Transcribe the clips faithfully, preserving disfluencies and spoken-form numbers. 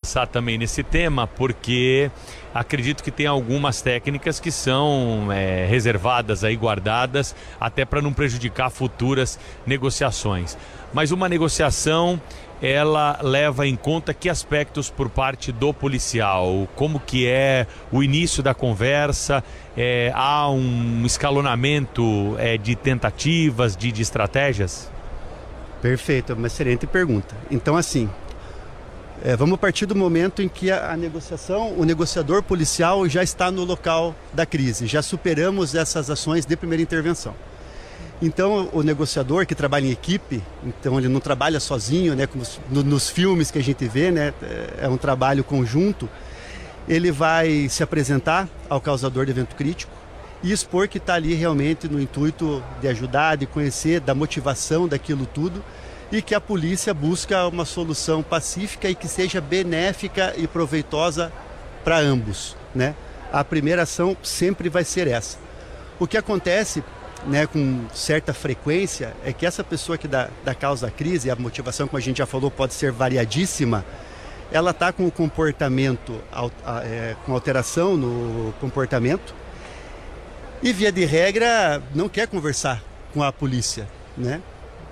avançar também nesse tema, porque acredito que tem algumas técnicas que são é, reservadas aí, guardadas, até para não prejudicar futuras negociações. Mas uma negociação, ela leva em conta que aspectos por parte do policial? Como que é o início da conversa? É, há um escalonamento é, de tentativas, de, de estratégias? Perfeito, uma excelente pergunta. Então, assim, é, vamos partir do momento em que a, a negociação, o negociador policial já está no local da crise, já superamos essas ações de primeira intervenção. Então, o negociador que trabalha em equipe, então ele não trabalha sozinho, né, como no, nos filmes que a gente vê, né, é um trabalho conjunto, ele vai se apresentar ao causador de evento crítico e expor que está ali realmente no intuito de ajudar, de conhecer, da motivação daquilo tudo, e que a polícia busca uma solução pacífica e que seja benéfica e proveitosa para ambos, né? A primeira ação sempre vai ser essa. O que acontece, né, com certa frequência, é que essa pessoa que dá, dá causa à crise, a motivação, como a gente já falou, pode ser variadíssima, ela está com o comportamento, é, com alteração no comportamento, e via de regra não quer conversar com a polícia, né?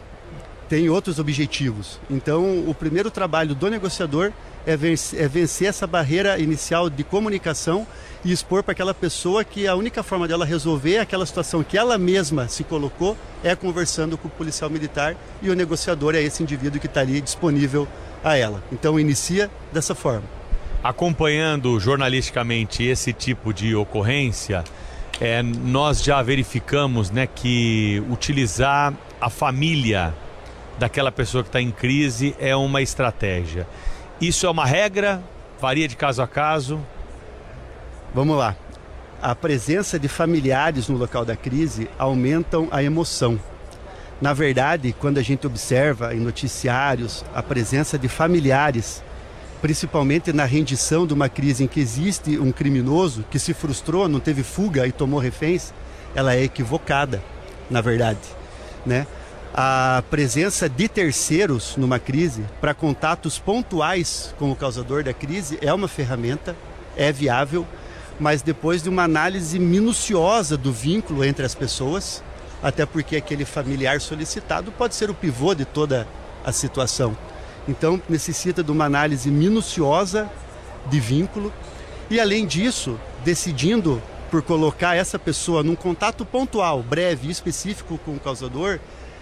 Tem outros objetivos. Então, o primeiro trabalho do negociador é vencer, é vencer essa barreira inicial de comunicação e expor para aquela pessoa que a única forma dela resolver aquela situação que ela mesma se colocou é conversando com o policial militar, e o negociador é esse indivíduo que está ali disponível a ela. Então, inicia dessa forma. Acompanhando jornalisticamente esse tipo de ocorrência, é, nós já verificamos, né, que utilizar a família daquela pessoa que está em crise é uma estratégia. Isso é uma regra? Varia de caso a caso? Vamos lá. A presença de familiares no local da crise aumentam a emoção. Na verdade, quando a gente observa em noticiários a presença de familiares, principalmente na rendição de uma crise em que existe um criminoso que se frustrou, não teve fuga e tomou reféns, ela é equivocada, na verdade, né? A presença de terceiros numa crise, para contatos pontuais com o causador da crise, é uma ferramenta, é viável, mas depois de uma análise minuciosa do vínculo entre as pessoas, até porque aquele familiar solicitado pode ser o pivô de toda a situação. Então, necessita de uma análise minuciosa de vínculo e, além disso, decidindo por colocar essa pessoa num contato pontual, breve e específico com o causador,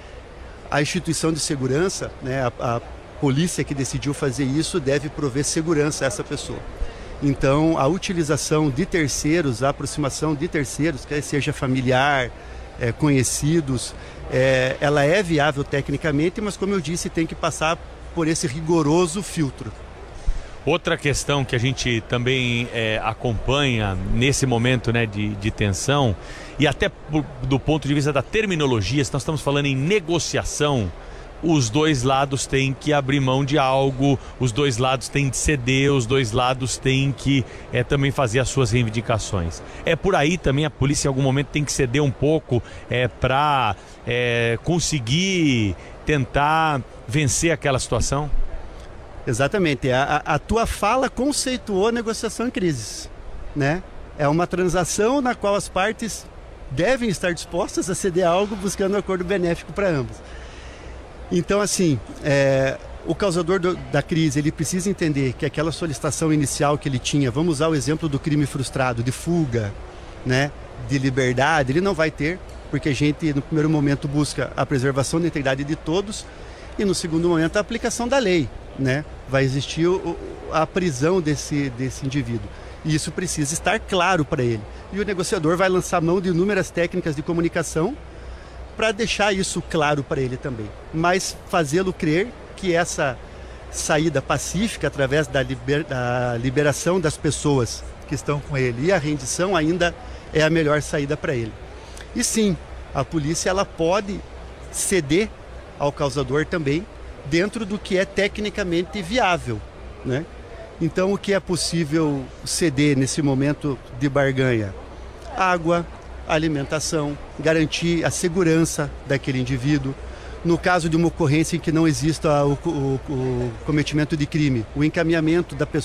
a instituição de segurança, né, a, a polícia que decidiu fazer isso, deve prover segurança a essa pessoa. Então, a utilização de terceiros, a aproximação de terceiros, quer seja familiar, é, conhecidos, é, ela é viável tecnicamente, mas, como eu disse, tem que passar por esse rigoroso filtro. Outra questão que a gente também é, acompanha nesse momento, né, de, de tensão, e até por, do ponto de vista da terminologia, se nós estamos falando em negociação, os dois lados têm que abrir mão de algo, os dois lados têm que ceder, os dois lados têm que é, também fazer as suas reivindicações. É por aí também a polícia em algum momento tem que ceder um pouco é, para é, conseguir tentar vencer aquela situação? Exatamente. A, a tua fala conceituou a negociação em crises, né? É uma transação na qual as partes devem estar dispostas a ceder algo buscando um acordo benéfico para ambos. Então, assim, é, o causador do, da crise, ele precisa entender que aquela solicitação inicial que ele tinha, vamos usar o exemplo do crime frustrado, de fuga, né, de liberdade, ele não vai ter, porque a gente, no primeiro momento, busca a preservação da integridade de todos e, no segundo momento, a aplicação da lei, né? Vai existir o, a prisão desse, desse indivíduo. E isso precisa estar claro para ele. E o negociador vai lançar mão de inúmeras técnicas de comunicação para deixar isso claro para ele também. Mas fazê-lo crer que essa saída pacífica, através da, liber, da liberação das pessoas que estão com ele e a rendição, ainda é a melhor saída para ele. E sim, a polícia ela pode ceder ao causador também, dentro do que é tecnicamente viável, né? Então, o que é possível ceder nesse momento de barganha? Água, alimentação, garantir a segurança daquele indivíduo. No caso de uma ocorrência em que não exista o, o, o cometimento de crime, o encaminhamento da pessoa